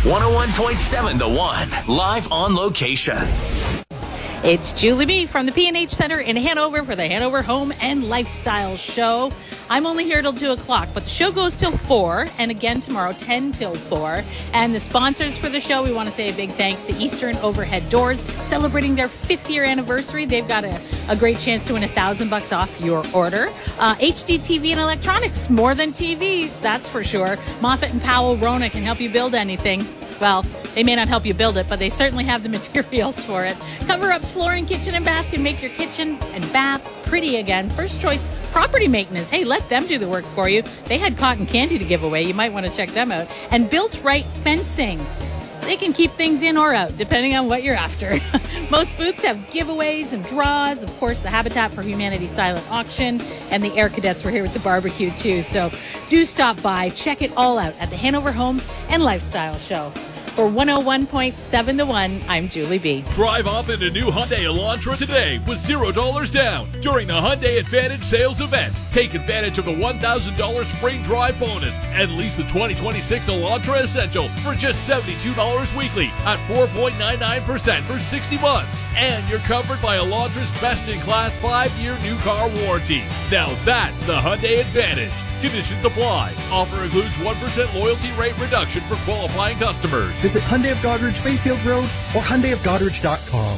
101.7 The One, live on location. It's Julie B. from the P&H Center in Hanover for the Hanover Home and Lifestyle Show. I'm only here till 2 o'clock, but the show goes till 4, and again tomorrow, 10 till 4. And the sponsors for the show, we want to say a big thanks to Eastern Overhead Doors, celebrating their 5th year anniversary. They've got a great chance to win $1,000 off your order. HD TV and electronics, more than TVs, that's for sure. Moffett and Powell Rona can help you build anything. Well, they may not help you build it, but they certainly have the materials for it. Cover-ups, flooring, kitchen and bath can make your kitchen and bath pretty again. First Choice Property Maintenance. Hey, let them do the work for you. They had cotton candy to give away. You might want to check them out. And Built Right Fencing. They can keep things in or out, depending on what you're after. Most booths have giveaways and draws. Of course, the Habitat for Humanity silent auction, and the Air Cadets were here with the barbecue, too. So do stop by. Check it all out at the Hanover Home and Lifestyle Show. For 101.7 The One, I'm Julie B. Drive up in a new Hyundai Elantra today with $0 down during the Hyundai Advantage sales event. Take advantage of the $1,000 spring drive bonus and lease the 2026 Elantra Essential for just $72 weekly at 4.99% for 60 months. And you're covered by Elantra's best-in-class 5-year new car warranty. Now that's the Hyundai Advantage. Conditions apply. Offer includes 1% loyalty rate reduction for qualifying customers. Visit Hyundai of Goderich Bayfield Road or HyundaiofGoderich.com.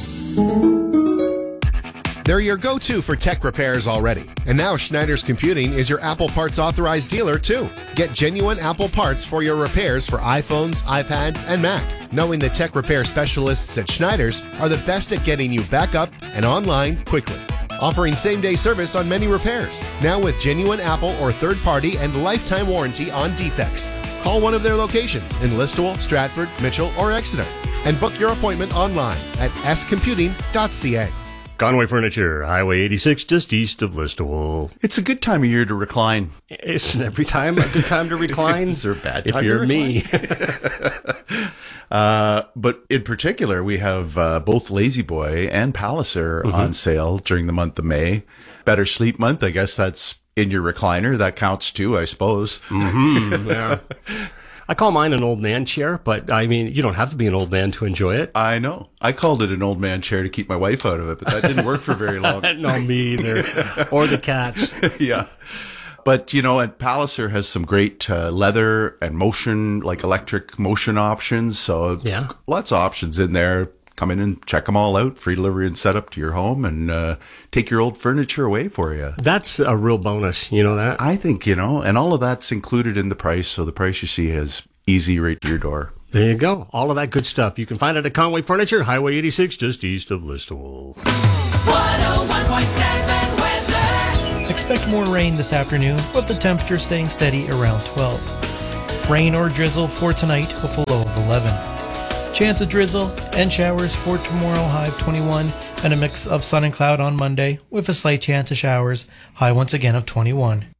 They're your go-to for tech repairs already. And now Schneider's Computing is your Apple Parts authorized dealer too. Get genuine Apple parts for your repairs for iPhones, iPads, and Mac. Knowing the tech repair specialists at Schneider's are the best at getting you back up and online quickly. Offering same-day service on many repairs. Now with genuine Apple or third-party and lifetime warranty on defects. Call one of their locations in Listowel, Stratford, Mitchell, or Exeter. And book your appointment online at scomputing.ca. Conway Furniture, Highway 86, just east of Listowel. It's a good time of year to recline. Isn't every time a good time to recline? Is there a bad time if you're to me. But in particular, we have both Lazy Boy and Palliser on sale during the month of May. Better Sleep Month, I guess that's in your recliner. That counts too, I suppose. Yeah. I call mine an old man chair, but I mean, you don't have to be an old man to enjoy it. I know. I called it an old man chair to keep my wife out of it, but that didn't work for very long. No, me either. Or the cats. Yeah. But, you know, and Palliser has some great leather and motion, like electric motion options. So yeah, lots of options in there. Come in and check them all out. Free delivery and setup to your home and take your old furniture away for you. That's a real bonus. You know that? I think, you know, and all of that's included in the price. So the price you see is easy right to your door. There you go. All of that good stuff. You can find it at Conway Furniture, Highway 86, just east of Listowel. 101.7 weather. Expect more rain this afternoon, with the temperature staying steady around 12. Rain or drizzle for tonight with a low of 11. Chance of drizzle and showers for tomorrow, high of 21, and a mix of sun and cloud on Monday with a slight chance of showers, high once again of 21.